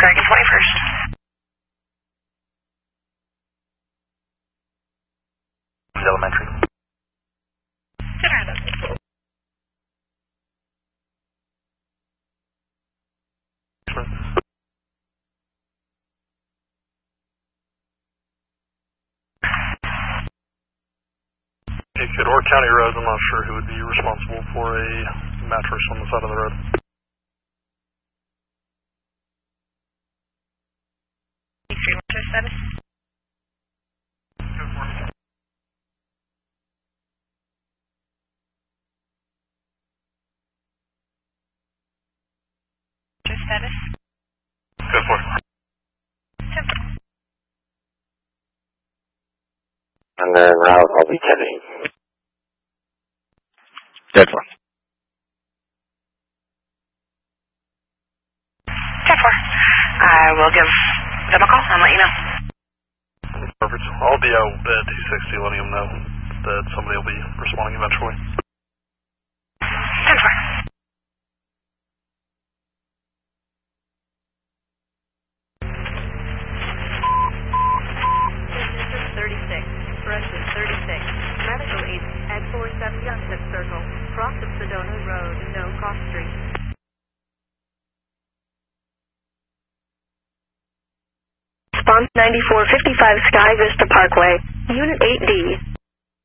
Greg and 21st. Elementary. Or County Road, I'm not sure who would be responsible for a mattress on the side of the road. Status? Status? Go for it. And then route I'll be heading. Dead one. 10-4. I will give them a call and let you know. Perfect. I'll be out at 260 letting them know that somebody will be responding eventually. 10-4. Brunson 36, medical aid at 47 Youngstown Circle, cross of Sedona Road, no cross street. Response 9455 Sky Vista Parkway, Unit 8D.